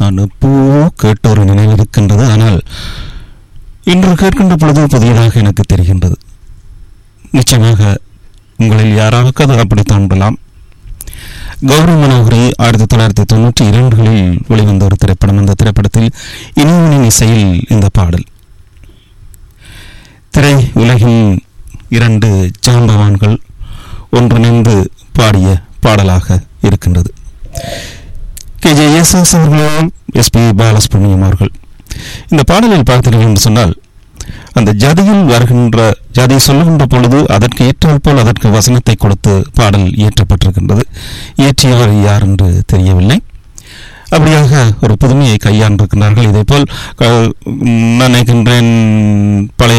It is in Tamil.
நான் எப்போ கேட்ட ஒரு நினைவு இருக்கின்றது. ஆனால் இன்று கேட்கின்ற பொழுது புதியதாக எனக்கு தெரிகின்றது. நிச்சயமாக உங்களில் யாராவது அப்படி தோன்றலாம். கௌரி மனோகரி 1992 வெளிவந்த ஒரு திரைப்படம். அந்த திரைப்படத்தில் இனியவனின் இசையில் இந்த பாடல் திரை உலகின் 2 ஜாம்பவான்கள் ஒன்றிணைந்து பாடிய பாடலாக இருக்கின்றது. KJSS அவர்களும் SP பாலசுப்ரமணியம் அவர்கள் இந்த பாடலில் பார்த்தீர்கள் என்று சொன்னால், அந்த ஜாதியை சொல்லுகின்ற பொழுது அதற்கு ஏற்றால் போல் அதற்கு வசனத்தை கொடுத்து பாடல் இயற்றப்பட்டிருக்கின்றது. இயற்றியவர் யார் என்று தெரியவில்லை. அப்படியாக ஒரு புதுமையை கையாண்டிருக்கிறார்கள். இதே போல் நான் நினைக்கின்றேன் பழைய